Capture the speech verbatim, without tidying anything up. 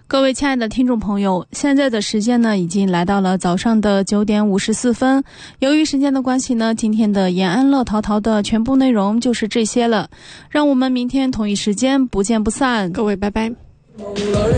各位亲爱的听众朋友，现在的时间呢已经来到了早上的九点五十四分。由于时间的关系呢，今天的延安乐淘淘的全部内容就是这些了。让我们明天同一时间不见不散。 各位拜拜。